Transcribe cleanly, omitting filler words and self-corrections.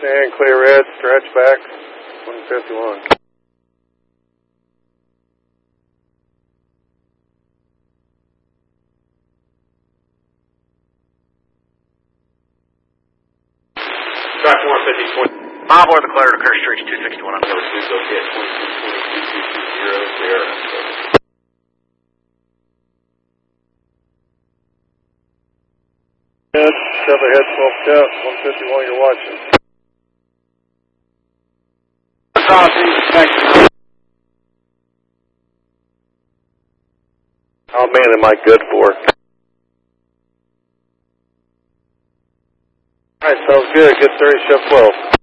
And clear red, stretch back, 151. Track 150, Bob, or the clear to Kerr Street 261. I'm so we go get 222220 there. Head, Chevy head 12 cat, 151 you're watching. How many am I good for? Alright, sounds good. Get 30, Chef 12.